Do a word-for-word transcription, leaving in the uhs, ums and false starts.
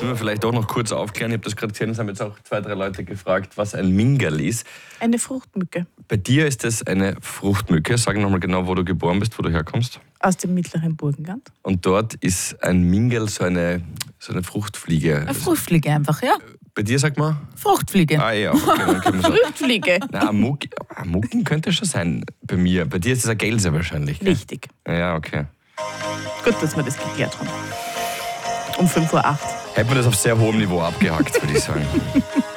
wir vielleicht auch noch kurz aufklären. Ich habe das gerade gesehen, es haben jetzt auch zwei, drei Leute gefragt, was ein Mingerl ist. Eine Fruchtmücke. Bei dir ist es eine Fruchtmücke. Sag nochmal genau, wo du geboren bist, wo du herkommst. Aus dem mittleren Burgenland. Und dort ist ein Mingerl so eine, so eine Fruchtfliege. Eine Fruchtfliege einfach, ja. Bei dir sagt man? Fruchtfliege. Ah ja, okay, dann können wir so. Fruchtfliege. Nein, ein Muck, ein Mucken könnte schon sein bei mir. Bei dir ist es ein Gelse wahrscheinlich. Gell? Richtig. Ja, okay. Gut, dass wir das geklärt haben. Um fünf Uhr acht. Hätten wir das auf sehr hohem Niveau abgehackt, würde ich sagen.